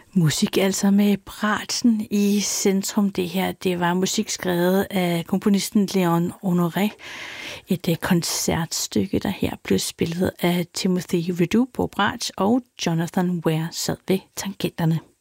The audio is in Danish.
Musik altså med Bratsen i centrum. Det var musik skrevet af komponisten Léon Honoré. Et koncertstykke, der her blev spillet af Timothy Ledoux på bratsch, og Jonathan Ware sad ved tangenterne.